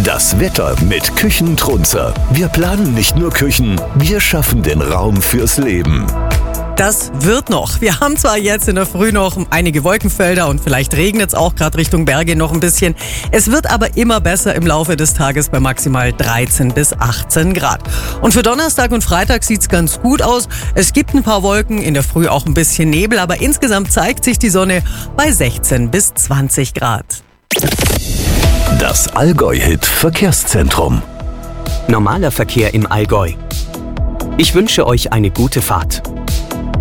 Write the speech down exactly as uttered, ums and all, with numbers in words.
Das Wetter mit Küchentrunzer. Wir planen nicht nur Küchen, wir schaffen den Raum fürs Leben. Das wird noch. Wir haben zwar jetzt in der Früh noch einige Wolkenfelder und vielleicht regnet es auch gerade Richtung Berge noch ein bisschen. Es wird aber immer besser im Laufe des Tages bei maximal dreizehn bis achtzehn Grad. Und für Donnerstag und Freitag sieht es ganz gut aus. Es gibt ein paar Wolken, in der Früh auch ein bisschen Nebel, aber insgesamt zeigt sich die Sonne bei sechzehn bis zwanzig Grad. Das Allgäu-Hit Verkehrszentrum. Normaler Verkehr im Allgäu. Ich wünsche euch eine gute Fahrt.